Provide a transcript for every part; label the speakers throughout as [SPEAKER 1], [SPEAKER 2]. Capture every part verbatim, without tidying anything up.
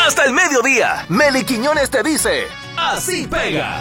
[SPEAKER 1] hasta el mediodía. Meli Quiñones te dice, así pega.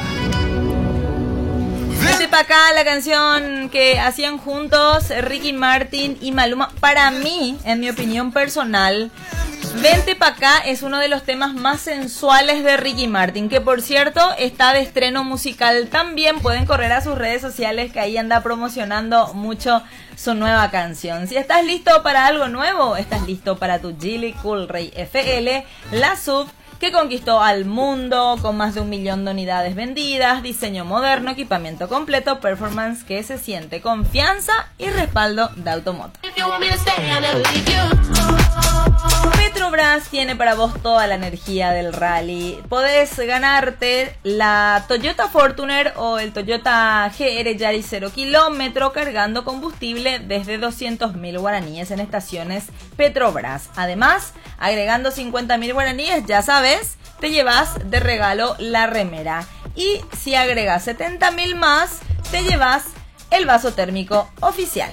[SPEAKER 2] Vente pa' acá, la canción que hacían juntos Ricky Martin y Maluma. Para mí, en mi opinión personal, Vente pa' acá es uno de los temas más sensuales de Ricky Martin, que por cierto está de estreno musical también. Pueden correr a sus redes sociales, que ahí anda promocionando mucho su nueva canción. Si estás listo para algo nuevo, estás listo para tu Geely Coolray F L, la S U V que conquistó al mundo con más de un millón de unidades vendidas, diseño moderno, equipamiento completo, performance que se siente, confianza y respaldo de Automoto. Petrobras tiene para vos toda la energía del rally. Podés ganarte la Toyota Fortuner o el Toyota G R Yaris cero kilómetro cargando combustible desde doscientos mil guaraníes en estaciones Petrobras. Además, agregando cincuenta mil guaraníes, ya sabes, te llevas de regalo la remera. Y si agregas setenta mil más, te llevas el vaso térmico oficial.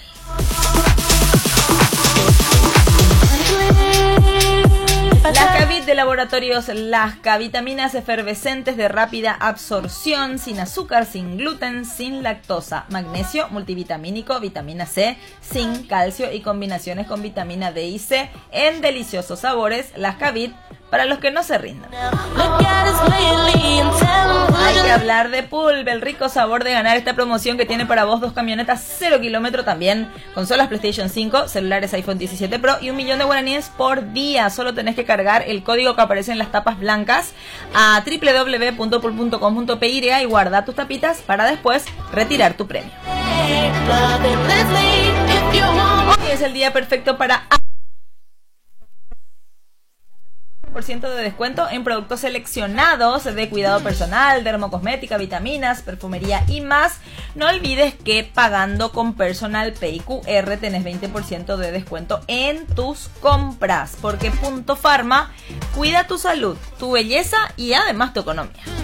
[SPEAKER 2] Las Cavit de Laboratorios Lasca, vitaminas efervescentes de rápida absorción, sin azúcar, sin gluten, sin lactosa, magnesio multivitamínico, vitamina C, zinc, calcio y combinaciones con vitamina D y C en deliciosos sabores. Las Cavit para los que no se rindan. Hay que hablar de Pulp, el rico sabor de ganar esta promoción que tiene para vos dos camionetas cero kilómetro también, consolas PlayStation cinco, celulares iPhone diecisiete Pro y un millón de guaraníes por día. Solo tenés que cargar el código que aparece en las tapas blancas a doble u doble u doble u punto pulp punto com punto p y y guarda tus tapitas para después retirar tu premio. Hoy es el día perfecto para por ciento de descuento en productos seleccionados de cuidado personal, dermocosmética, vitaminas, perfumería y más. No olvides que pagando con Personal Pay Q R tenés veinte por ciento de descuento en tus compras, porque Punto Pharma cuida tu salud, tu belleza y además tu economía.